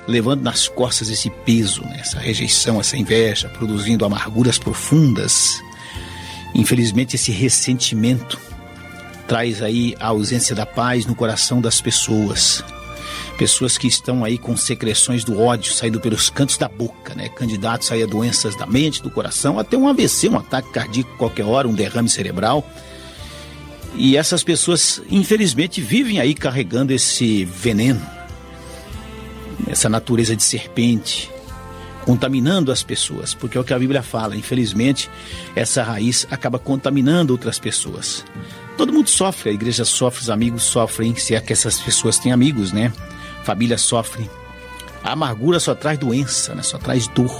levando nas costas esse peso, né? Essa rejeição, essa inveja, produzindo amarguras profundas. Infelizmente, esse ressentimento traz aí a ausência da paz no coração das pessoas. Pessoas que estão aí com secreções do ódio saindo pelos cantos da boca, né? Candidatos aí a doenças da mente, do coração, até um AVC, um ataque cardíaco qualquer hora, um derrame cerebral. E essas pessoas, infelizmente, vivem aí carregando esse veneno, essa natureza de serpente, contaminando as pessoas, porque é o que a Bíblia fala. Infelizmente, essa raiz acaba contaminando outras pessoas. Todo mundo sofre, a igreja sofre, os amigos sofrem, se é que essas pessoas têm amigos, né? Família sofre. A amargura só traz doença, né? Só traz dor.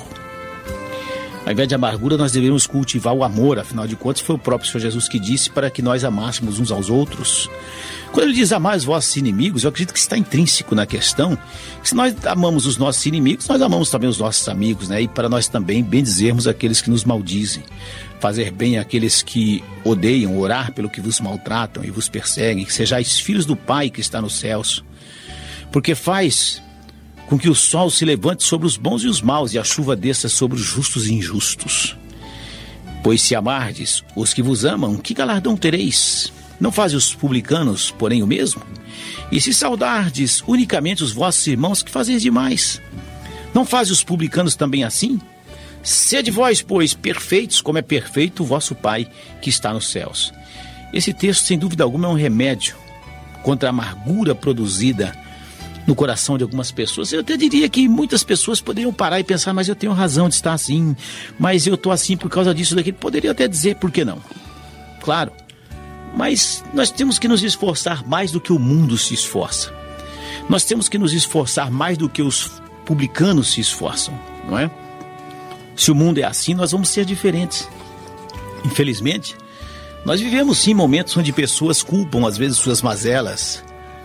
Ao invés de amargura, nós devemos cultivar o amor. Afinal de contas, foi o próprio Senhor Jesus que disse para que nós amássemos uns aos outros. Quando ele diz amar os vossos inimigos, eu acredito que está intrínseco na questão. Se nós amamos os nossos inimigos, nós amamos também os nossos amigos, né? E para nós também bendizermos aqueles que nos maldizem. Fazer bem àqueles que odeiam, orar pelo que vos maltratam e vos perseguem. Que sejais filhos do Pai que está nos céus. Porque faz com que o sol se levante sobre os bons e os maus e a chuva desça sobre os justos e injustos. Pois se amardes os que vos amam, que galardão tereis? Não fazem os publicanos, porém, o mesmo? E se saudardes unicamente os vossos irmãos, que fazeis demais? Não fazem os publicanos também assim? Sede vós, pois, perfeitos, como é perfeito o vosso Pai que está nos céus. Esse texto, sem dúvida alguma, é um remédio contra a amargura produzida no coração de algumas pessoas. Eu até diria que muitas pessoas poderiam parar e pensar, mas eu tenho razão de estar assim, mas eu estou assim por causa disso, daquilo. Poderiam até dizer, por que não? Claro, mas nós temos que nos esforçar mais do que o mundo se esforça. Nós temos que nos esforçar mais do que os publicanos se esforçam, não é? Se o mundo é assim, nós vamos ser diferentes. Infelizmente, nós vivemos sim momentos onde pessoas culpam às vezes suas mazelas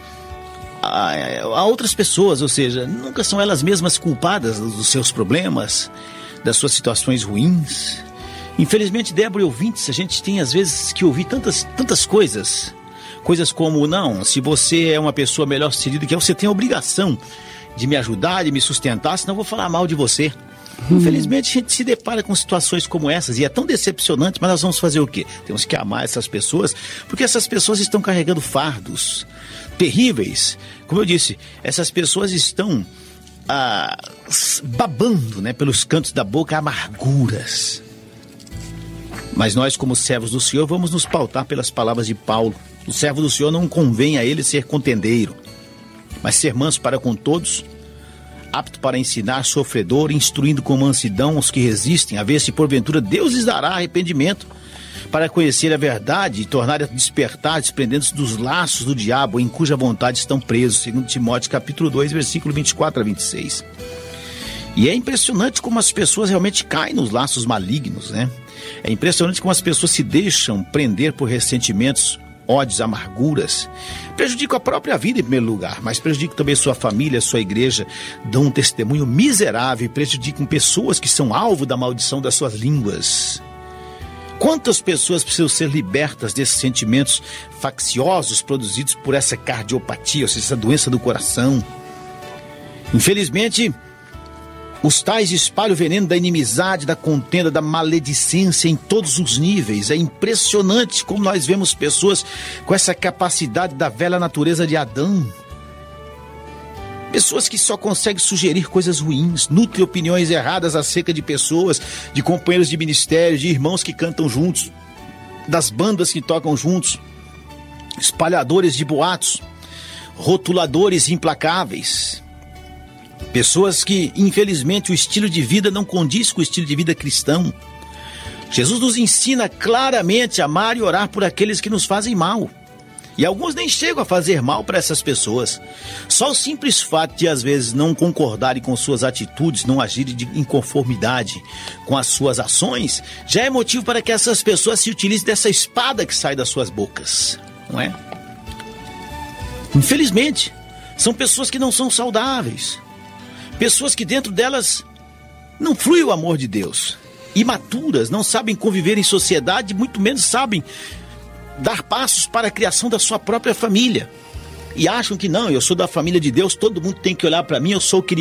a outras pessoas, ou seja, nunca são elas mesmas culpadas dos seus problemas, das suas situações ruins. Infelizmente, Débora e ouvintes, a gente tem às vezes que ouvir tantas coisas. Coisas como, não, se você é uma pessoa melhor sucedida que eu, você tem a obrigação de me ajudar, de me sustentar, senão eu vou falar mal de você. Infelizmente, a gente se depara com situações como essas e é tão decepcionante, mas nós vamos fazer o quê? Temos que amar essas pessoas, porque essas pessoas estão carregando fardos terríveis. Como eu disse, essas pessoas estão babando, né, pelos cantos da boca amarguras. Mas nós, como servos do Senhor, vamos nos pautar pelas palavras de Paulo. O servo do Senhor não convém a ele ser contendeiro, mas ser manso para com todos, apto para ensinar, sofredor, instruindo com mansidão os que resistem, a ver se porventura Deus lhes dará arrependimento, para conhecer a verdade e tornar a despertar, desprendendo-se dos laços do diabo, em cuja vontade estão presos, segundo Timóteo capítulo 2, versículo 24 a 26. E é impressionante como as pessoas realmente caem nos laços malignos, né? É impressionante como as pessoas se deixam prender por ressentimentos, ódios, amarguras. Prejudicam a própria vida em primeiro lugar, mas prejudicam também sua família, sua igreja, dão um testemunho miserável e prejudicam pessoas que são alvo da maldição das suas línguas. Quantas pessoas precisam ser libertas desses sentimentos facciosos produzidos por essa cardiopatia, ou seja, essa doença do coração? Infelizmente, os tais espalham o veneno da inimizade, da contenda, da maledicência em todos os níveis. É impressionante como nós vemos pessoas com essa capacidade da velha natureza de Adão. Pessoas que só conseguem sugerir coisas ruins, nutrem opiniões erradas acerca de pessoas, de companheiros de ministério, de irmãos que cantam juntos, das bandas que tocam juntos, espalhadores de boatos, rotuladores implacáveis. Pessoas que, infelizmente, o estilo de vida não condiz com o estilo de vida cristão. Jesus nos ensina claramente a amar e orar por aqueles que nos fazem mal. E alguns nem chegam a fazer mal para essas pessoas. Só o simples fato de, às vezes, não concordarem com suas atitudes, não agirem em conformidade com as suas ações, já é motivo para que essas pessoas se utilizem dessa espada que sai das suas bocas, não é? Infelizmente, são pessoas que não são saudáveis. Pessoas que dentro delas não flui o amor de Deus. Imaturas, não sabem conviver em sociedade, muito menos sabem dar passos para a criação da sua própria família. E acham que não, eu sou da família de Deus, todo mundo tem que olhar para mim, eu sou o